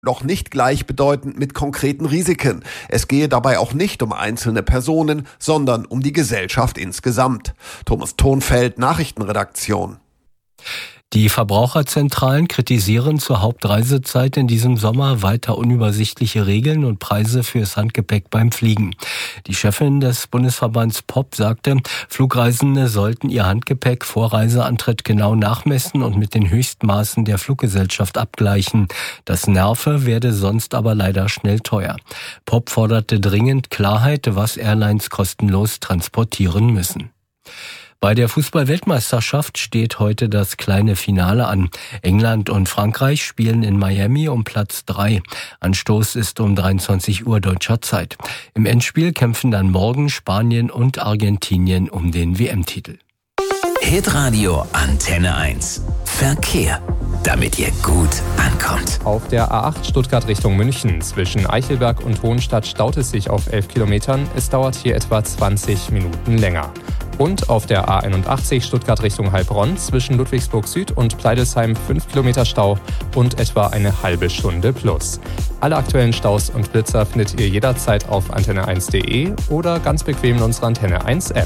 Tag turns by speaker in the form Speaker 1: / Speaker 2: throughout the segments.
Speaker 1: Doch nicht gleichbedeutend mit konkreten Risiken. Es gehe dabei auch nicht um einzelne Personen, sondern um die Gesellschaft insgesamt. Thomas Thonfeld, Nachrichtenredaktion.
Speaker 2: Die Verbraucherzentralen kritisieren zur Hauptreisezeit in diesem Sommer weiter unübersichtliche Regeln und Preise fürs Handgepäck beim Fliegen. Die Chefin des Bundesverbands POP sagte, Flugreisende sollten ihr Handgepäck vor Reiseantritt genau nachmessen und mit den Höchstmaßen der Fluggesellschaft abgleichen. Das nerve, werde sonst aber leider schnell teuer. POP forderte dringend Klarheit, was Airlines kostenlos transportieren müssen. Bei der Fußball-Weltmeisterschaft steht heute das kleine Finale an. England und Frankreich spielen in Miami um Platz 3. Anstoß ist um 23 Uhr deutscher Zeit. Im Endspiel kämpfen dann morgen Spanien und Argentinien um den WM-Titel.
Speaker 3: Hitradio Antenne 1. Verkehr, damit ihr gut ankommt.
Speaker 4: Auf der A8 Stuttgart Richtung München zwischen Eichelberg und Hohenstadt staut es sich auf 11 Kilometern. Es dauert hier etwa 20 Minuten länger. Und auf der A81 Stuttgart Richtung Heilbronn zwischen Ludwigsburg Süd und Pleidelsheim 5 Kilometer Stau und etwa eine halbe Stunde plus. Alle aktuellen Staus und Blitzer findet ihr jederzeit auf antenne1.de oder ganz bequem in unserer Antenne 1 App.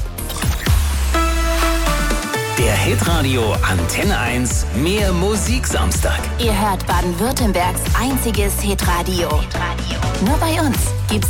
Speaker 3: Der Hitradio Antenne 1 Mehr Musik Samstag.
Speaker 5: Ihr hört Baden-Württembergs einziges Hitradio. Nur bei uns gibt's